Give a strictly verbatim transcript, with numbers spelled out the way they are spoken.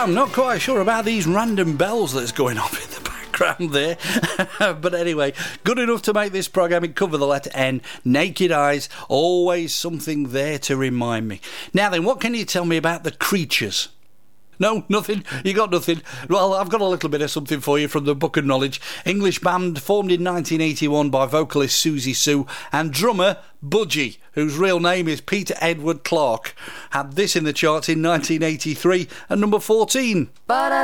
I'm not quite sure about these random bells that's going off in the background there. But anyway, good enough to make this programme. It covered the letter N. Naked Eyes, always something there to remind me. Now then, what can you tell me about the Creatures? No, nothing? You got nothing? Well, I've got a little bit of something for you from the Book of Knowledge. English band formed in nineteen eighty-one by vocalist Susie Sue and drummer Budgie, whose real name is Peter Edward Clark. Had this in the charts in nineteen eighty-three at number fourteen.